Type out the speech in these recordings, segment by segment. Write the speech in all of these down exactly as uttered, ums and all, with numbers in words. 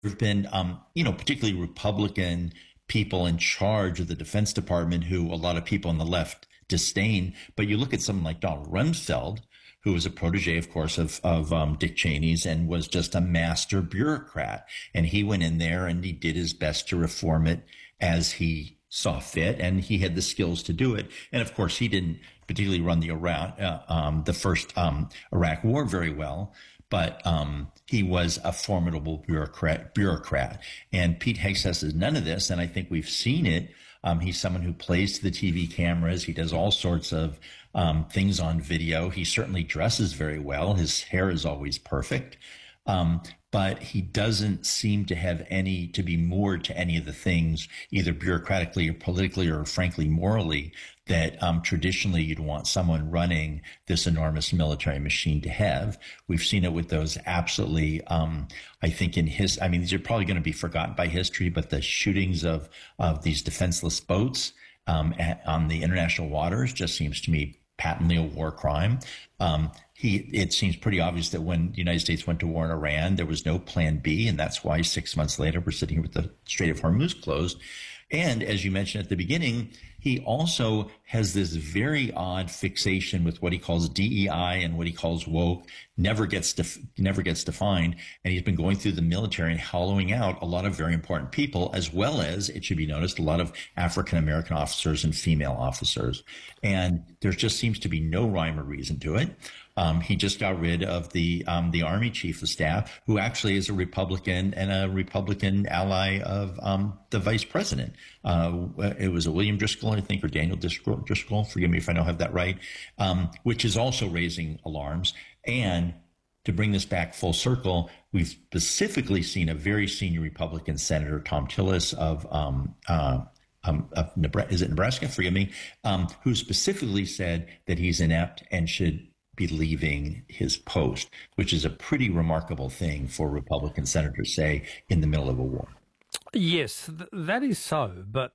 have been, um, you know, particularly Republican people in charge of the Defense Department who a lot of people on the left disdain. But you look at someone like Donald Rumsfeld, who was a protege, of course, of, of um, Dick Cheney's and was just a master bureaucrat. And he went in there and he did his best to reform it as he saw fit, and he had the skills to do it. And of course, he didn't particularly run the Iraq, uh, um, the first um, Iraq War very well, but um, he was a formidable bureaucrat. Bureaucrat. And Pete Hegseth is none of this, and I think we've seen it. Um, he's someone who plays to the T V cameras. He does all sorts of um, things on video. He certainly dresses very well. His hair is always perfect. Um, but he doesn't seem to have any, to be moored to any of the things, either bureaucratically or politically or frankly morally, that um, traditionally you'd want someone running this enormous military machine to have. We've seen it with those absolutely, um, I think in his, I mean, these are probably going to be forgotten by history, but the shootings of, of these defenseless boats um, at, on the international waters just seems to me patently a war crime. Um, he, it seems pretty obvious that when the United States went to war in Iran, there was no plan B, and that's why six months later we're sitting here with the Strait of Hormuz closed. And as you mentioned at the beginning, he also has this very odd fixation with what he calls D E I and what he calls woke, never gets def- never gets defined. And he's been going through the military and hollowing out a lot of very important people, as well as, it should be noticed, a lot of African American officers and female officers. And there just seems to be no rhyme or reason to it. Um, he just got rid of the um, the Army Chief of Staff, who actually is a Republican and a Republican ally of um, the Vice President. Uh, it was a William Driscoll, I think, or Daniel Driscoll. Driscoll, forgive me if I don't have that right, um, which is also raising alarms. And to bring this back full circle, we've specifically seen a very senior Republican Senator, Tom Tillis of um, uh, Um, of Nebraska, is it Nebraska? Forgive me. Um, who specifically said that he's inept and should be leaving his post, which is a pretty remarkable thing for Republican senators to say in the middle of a war. Yes, th- that is so, but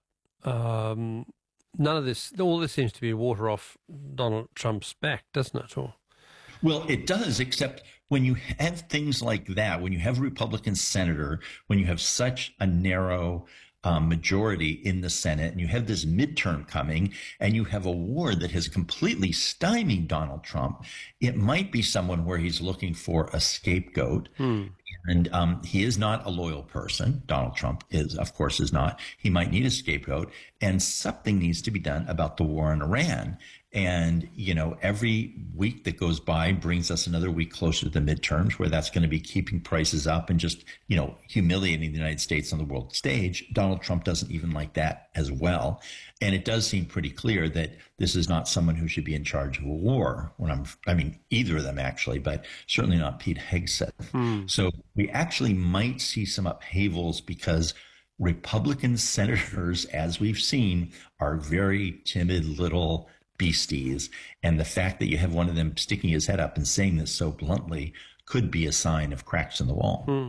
um, none of this, all this seems to be water off Donald Trump's back, doesn't it? Or Well, it does, except when you have things like that, when you have a Republican senator, when you have such a narrow um, majority in the Senate, and you have this midterm coming, and you have a war that has completely stymied Donald Trump, it might be someone where he's looking for a scapegoat. Hmm. And um, he is not a loyal person. Donald Trump is, of course, is not. He might need a scapegoat, and something needs to be done about the war in Iran. And, you know, every week that goes by brings us another week closer to the midterms, where that's going to be keeping prices up and just, you know, humiliating the United States on the world stage. Donald Trump doesn't even like that as well. And it does seem pretty clear that this is not someone who should be in charge of a war. When I'm, I mean, either of them actually, but certainly not Pete Hegseth. Hmm. So we actually might see some upheavals because Republican senators, as we've seen, are very timid little beasties. And the fact that you have one of them sticking his head up and saying this so bluntly could be a sign of cracks in the wall. Hmm.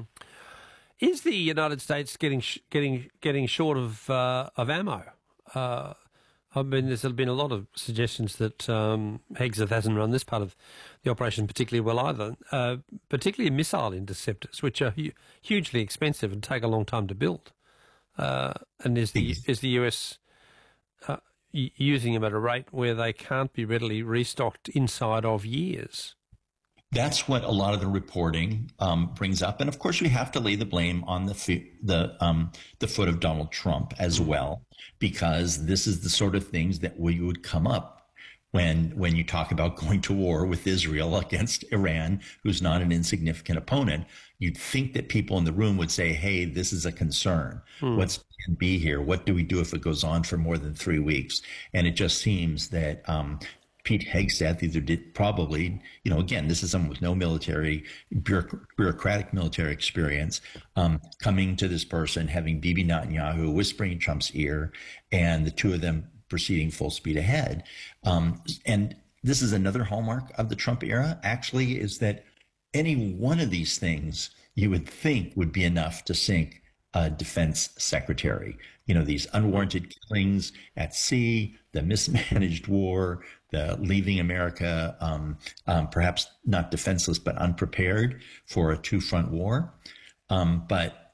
Is the United States getting sh- getting getting short of uh, of ammo? Uh, I mean, there's been a lot of suggestions that um, Hegseth hasn't run this part of the operation particularly well either, uh, particularly missile interceptors, which are hu- hugely expensive and take a long time to build. Uh, and is the is the U S uh, using them at a rate where they can't be readily restocked inside of years? That's what a lot of the reporting um, brings up, and of course, we have to lay the blame on the fi- the um, the foot of Donald Trump as well, because this is the sort of things that we would come up when when you talk about going to war with Israel against Iran, who's not an insignificant opponent. You'd think that people in the room would say, "Hey, this is a concern. Hmm. What's plan B here? What do we do if it goes on for more than three weeks?" And it just seems that Um, Pete Hegseth either did probably, you know, again, this is someone with no military, bureaucratic military experience, um, coming to this person, having Bibi Netanyahu whispering in Trump's ear, and the two of them proceeding full speed ahead. Um, and this is another hallmark of the Trump era, actually, is that any one of these things you would think would be enough to sink a defense secretary. You know, these unwarranted killings at sea, the mismanaged war, the leaving America um, um, perhaps not defenseless but unprepared for a two-front war. Um, but